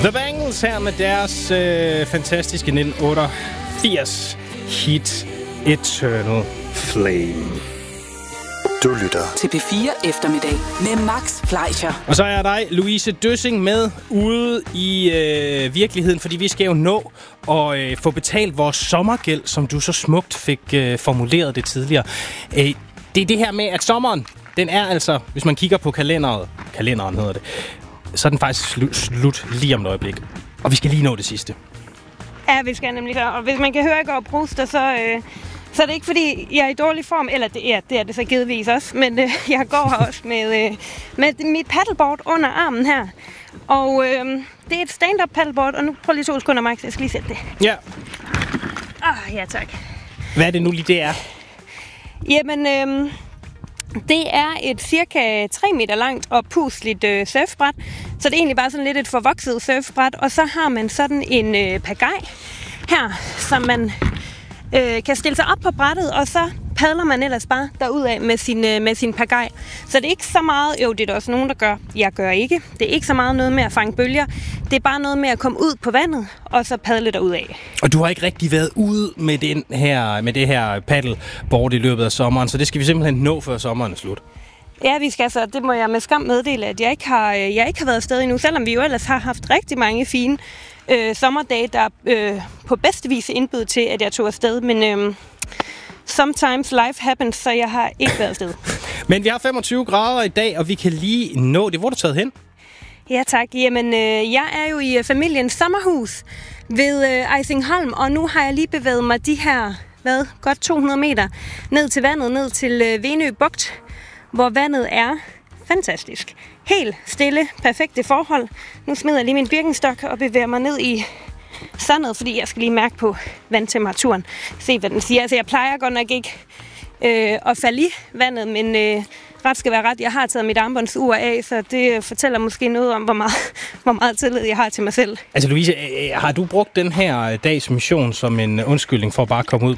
The Bangles her med deres fantastiske 1988 hit Eternal Flame. Du lytter til P4 Eftermiddag med Max Fleischer. Og så er dig, Louise Døssing, med ude i virkeligheden, fordi vi skal jo nå at få betalt vores sommergæld, som du så smukt fik formuleret det tidligere. Det er det her med, at sommeren, den er altså, hvis man kigger på kalenderen hedder det, så er den faktisk slut lige om et øjeblik. Og vi skal lige nå det sidste. Ja, vi skal nemlig der. Og hvis man kan høre, at jeg går og bruster, så er det ikke, fordi jeg er i dårlig form. Eller det er det så givetvis også. Men jeg går her også med mit paddleboard under armen her. Og det er et stand-up paddleboard. Og nu prøv lige 2 sekunder, Max. Jeg skal lige sætte det. Ja. Ja, tak. Hvad er det nu lige, det er? Jamen, det er et cirka 3 meter langt og pusligt surfbræt. Så det er egentlig bare sådan lidt et forvokset surfbræt. Og så har man sådan en pagaj her, som man kan stille sig op på brættet, og så padler man ellers bare derudad med sin pagaj. Så det er ikke så meget, det er der også nogen, der gør. Jeg gør ikke. Det er ikke så meget noget med at fange bølger. Det er bare noget med at komme ud på vandet, og så padle derudad. Og du har ikke rigtig været ude med det her paddleboard i løbet af sommeren, så det skal vi simpelthen nå, før sommeren er slut. Ja, vi skal så. Det må jeg med skam meddele, at jeg ikke har været afsted endnu, selvom vi jo ellers har haft rigtig mange fine sommerdage, der på bedste vis indbød til, at jeg tog afsted. Men sometimes life happens, så jeg har ikke været afsted. Men vi har 25 grader i dag, og vi kan lige nå det. Hvor er du taget hen? Ja, tak. Jamen, jeg er jo i familiens sommerhus ved Ejsingholm, og nu har jeg lige bevæget mig de her, godt 200 meter ned til vandet, ned til Venø Bugt, hvor vandet er fantastisk. Helt stille, perfekte forhold. Nu smider jeg lige min birkenstok og bevæger mig ned i sandet, fordi jeg skal lige mærke på vandtemperaturen. Se, hvad den siger. Altså, jeg plejer godt nok ikke at falde i vandet, men ret skal være ret. Jeg har taget mit armbåndsur af, så det fortæller måske noget om, hvor meget tillid jeg har til mig selv. Altså, Louise, har du brugt den her dags mission som en undskyldning for at bare komme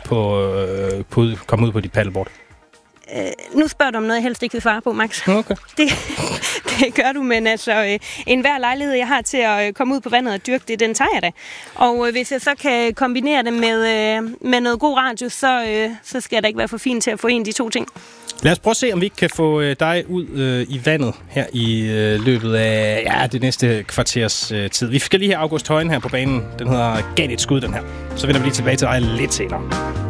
ud på dit paddleboard? Nu spørger du om noget, jeg helst ikke vil svare på, Max. Okay. Det gør du, men altså, enhver lejlighed, jeg har til at komme ud på vandet og dyrke det, den tager jeg da. Og hvis jeg så kan kombinere det med noget god radio, så skal jeg da ikke være for fin til at få en af de 2 ting. Lad os prøve at se, om vi ikke kan få dig ud i vandet her i løbet af det næste kvarters tid. Vi skal lige have August Højen her på banen. Den hedder Gav et skud, den her. Så vender vi lige tilbage til dig lidt senere.